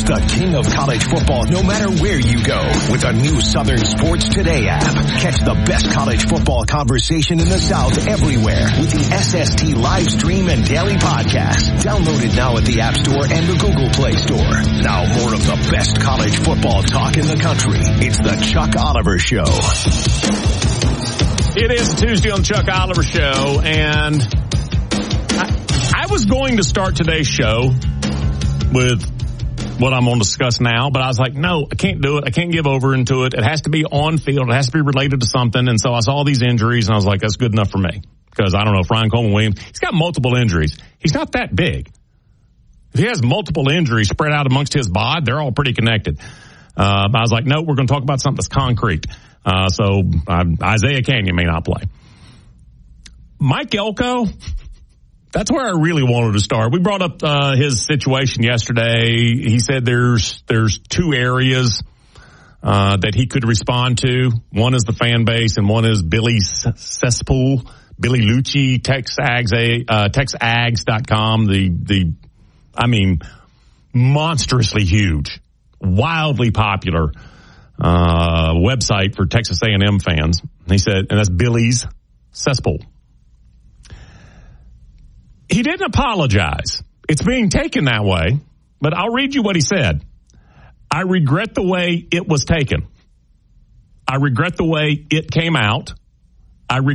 the king of college football no matter where you go with the new Southern Sports Today app. Catch the best college football conversation in the South everywhere with the SST live stream and daily podcast. Download it now at the App Store and the Google Play Store. Now more of the best college football talk in the country. It's the Chuck Oliver Show. It is Tuesday on the Chuck Oliver Show, and I was going to start today's show with what I'm going to discuss now, but I was like, no, I can't do it. I can't give over into it. It has to be on field. It has to be related to something. And so I saw these injuries, and I was like, that's good enough for me. Because I don't know if Ryan Coleman Williams, he's got multiple injuries. He's not that big. If he has multiple injuries spread out amongst his bod, they're all pretty connected. I was like, no, we're going to talk about something that's concrete. So Isaiah Canyon may not play. Mike Elko, that's where I really wanted to start. We brought up his situation yesterday. He said there's two areas that he could respond to. One is the fan base, and one is Billy Cesspool, Billy Lucci, TexAgs.com. I mean, monstrously huge, wildly popular website for Texas A&M fans. He said, and that's Billy's Cesspool. He didn't apologize. It's being taken that way, but I'll read you what he said. I regret the way it was taken. I regret the way it came out. I regret